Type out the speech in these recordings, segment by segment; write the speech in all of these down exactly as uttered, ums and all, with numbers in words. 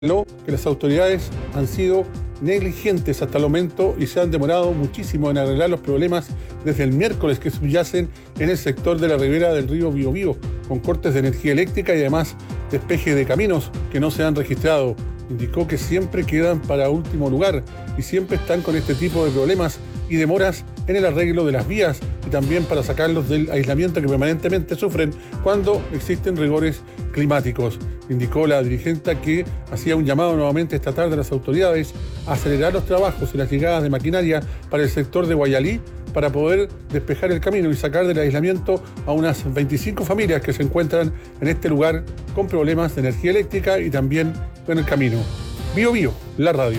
que las autoridades han sido negligentes hasta el momento y se han demorado muchísimo en arreglar los problemas desde el miércoles que subyacen en el sector de la ribera del río Biobío, con cortes de energía eléctrica y además despeje de caminos que no se han registrado. Indicó que siempre quedan para último lugar y siempre están con este tipo de problemas y demoras en el arreglo de las vías y también para sacarlos del aislamiento que permanentemente sufren cuando existen rigores climáticos. Indicó la dirigente que hacía un llamado nuevamente esta tarde a las autoridades a acelerar los trabajos y las llegadas de maquinaria para el sector de Guayalí para poder despejar el camino y sacar del aislamiento a unas veinticinco familias que se encuentran en este lugar con problemas de energía eléctrica y también en el camino. Bio Bio, la radio.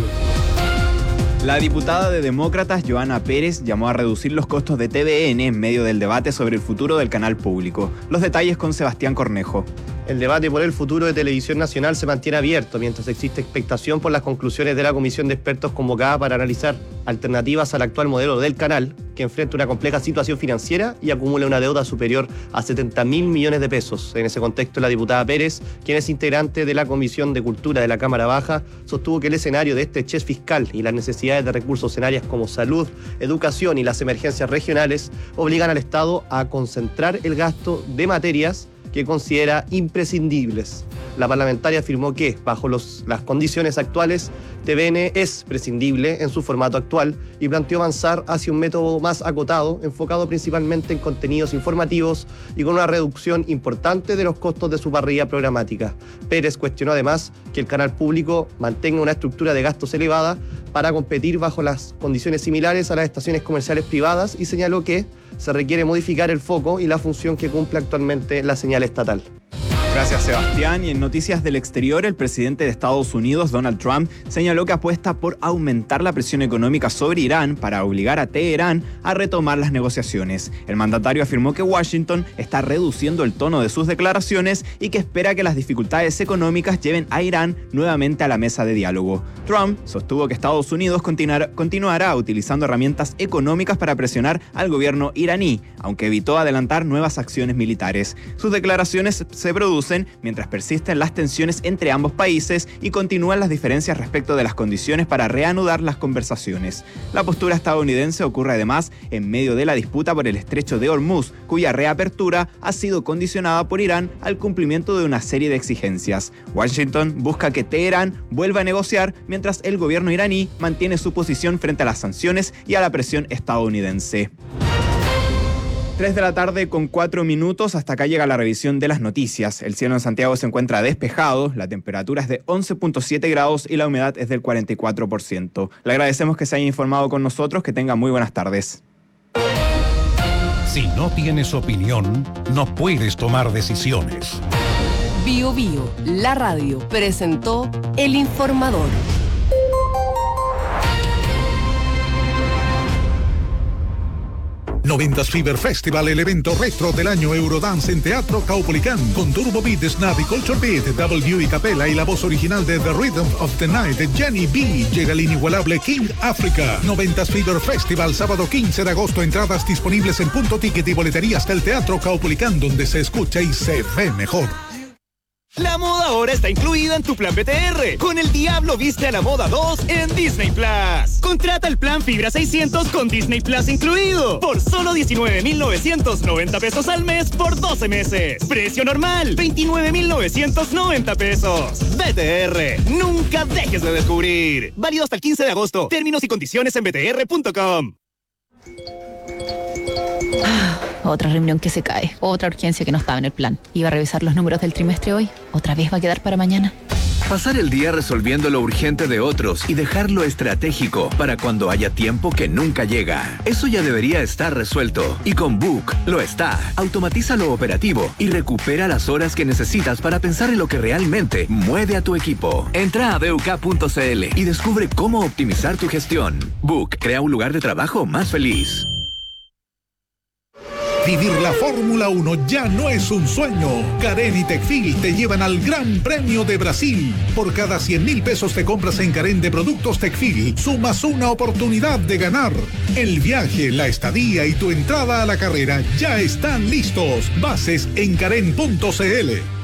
La diputada de Demócratas, Johanna Pérez, llamó a reducir los costos de T V N en medio del debate sobre el futuro del canal público. Los detalles con Sebastián Cornejo. El debate por el futuro de Televisión Nacional se mantiene abierto mientras existe expectación por las conclusiones de la comisión de expertos convocada para analizar alternativas al actual modelo del canal, que enfrenta una compleja situación financiera y acumula una deuda superior a setenta mil millones de pesos. En ese contexto, la diputada Pérez, quien es integrante de la Comisión de Cultura de la Cámara Baja, sostuvo que el escenario de este chef fiscal y las necesidades de recursos en áreas como salud, educación y las emergencias regionales obligan al Estado a concentrar el gasto de materias que considera imprescindibles. La parlamentaria afirmó que, bajo los, las condiciones actuales, T V N es prescindible en su formato actual y planteó avanzar hacia un método más acotado, enfocado principalmente en contenidos informativos y con una reducción importante de los costos de su parrilla programática. Pérez cuestionó además que el canal público mantenga una estructura de gastos elevada para competir bajo las condiciones similares a las estaciones comerciales privadas y señaló que se requiere modificar el foco y la función que cumple actualmente la señal estatal. Gracias, Sebastián. Y en noticias del exterior, el presidente de Estados Unidos, Donald Trump, señaló que apuesta por aumentar la presión económica sobre Irán para obligar a Teherán a retomar las negociaciones. El mandatario afirmó que Washington está reduciendo el tono de sus declaraciones y que espera que las dificultades económicas lleven a Irán nuevamente a la mesa de diálogo. Trump sostuvo que Estados Unidos continuar, continuará utilizando herramientas económicas para presionar al gobierno iraní, aunque evitó adelantar nuevas acciones militares. Sus declaraciones se producen mientras persisten las tensiones entre ambos países y continúan las diferencias respecto de las condiciones para reanudar las conversaciones. La postura estadounidense ocurre además en medio de la disputa por el estrecho de Hormuz, cuya reapertura ha sido condicionada por Irán al cumplimiento de una serie de exigencias. Washington busca que Teherán vuelva a negociar mientras el gobierno iraní mantiene su posición frente a las sanciones y a la presión estadounidense. tres de la tarde con cuatro minutos, hasta acá llega la revisión de las noticias. El cielo en Santiago se encuentra despejado, la temperatura es de once punto siete grados y la humedad es del cuarenta y cuatro por ciento. Le agradecemos que se haya informado con nosotros, que tenga muy buenas tardes. Si no tienes opinión, no puedes tomar decisiones. Bio Bio, la radio, presentó El Informador. noventas Fever Festival, el evento retro del año Eurodance en Teatro Caupolicán, con Turbo Beat, Snap y Culture Beat, W y Capella y la voz original de The Rhythm of the Night, Jenny B. Llega el inigualable King Africa. noventas Fever Festival, sábado quince de agosto, entradas disponibles en Punto Ticket y boleterías del Teatro Caupolicán, donde se escucha y se ve mejor. La moda ahora está incluida en tu plan B T R. Con El Diablo Viste a la Moda dos en Disney Plus. Contrata el plan Fibra seiscientos con Disney Plus incluido por solo diecinueve mil novecientos noventa pesos al mes por doce meses. Precio normal, veintinueve mil novecientos noventa pesos. B T R, nunca dejes de descubrir. Válido hasta el quince de agosto. Términos y condiciones en b t r punto com. Otra reunión que se cae, otra urgencia que no estaba en el plan. Iba a revisar los números del trimestre hoy, otra vez va a quedar para mañana. Pasar el día resolviendo lo urgente de otros y dejarlo estratégico para cuando haya tiempo que nunca llega. Eso ya debería estar resuelto. Y con Book lo está. Automatiza lo operativo y recupera las horas que necesitas para pensar en lo que realmente mueve a tu equipo. Entra a b u k punto c l y descubre cómo optimizar tu gestión. Book crea un lugar de trabajo más feliz. Vivir la Fórmula uno ya no es un sueño. Carén y Tecfil te llevan al Gran Premio de Brasil. Por cada cien mil pesos te compras en Carén de productos Tecfil, sumas una oportunidad de ganar. El viaje, la estadía y tu entrada a la carrera ya están listos. Bases en carén punto c l.